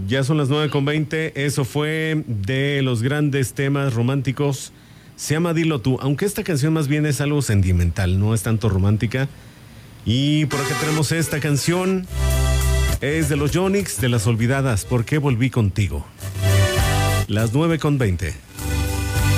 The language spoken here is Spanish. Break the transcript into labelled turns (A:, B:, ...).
A: Ya son las 9:20. Eso fue de los grandes temas románticos. Se llama Dilo Tú, aunque esta canción más bien es algo sentimental, no es tanto romántica. Y por acá tenemos esta canción. Es de los Yonix, de Las Olvidadas. ¿Por qué volví contigo? Las 9:20.